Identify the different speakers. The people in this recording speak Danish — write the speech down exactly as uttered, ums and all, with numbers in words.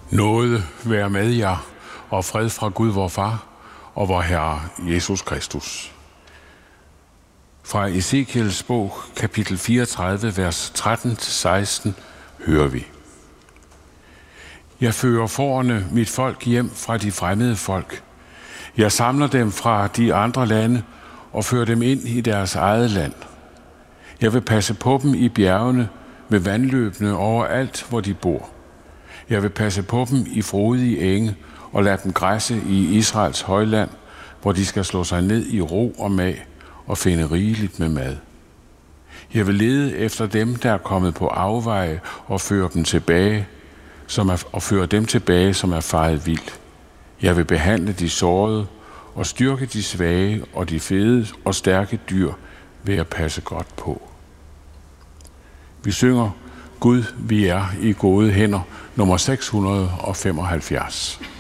Speaker 1: Nåde være med jer, og fred fra Gud vor Far og vor Herre Jesus Kristus. Fra Ezekiels bog, kapitel fireogtredive, vers tretten til seksten, hører vi. Jeg fører fårene mit folk hjem fra de fremmede folk. Jeg samler dem fra de andre lande og fører dem ind i deres eget land. Jeg vil passe på dem i bjergene, ved vandløbene overalt, hvor de bor. Jeg vil passe på dem i frodige enge og lade dem græsse i Israels højland, hvor de skal slå sig ned i ro og mag og finde rigeligt med mad. Jeg vil lede efter dem, der er kommet på afveje, og føre dem tilbage, som er, og føre dem tilbage, som er faret vildt. Jeg vil behandle de sårede og styrke de svage og de fede og stærke dyr ved at passe godt på. Vi synger Gud, vi er i gode hænder, nummer seks hundrede og femoghalvfjerds.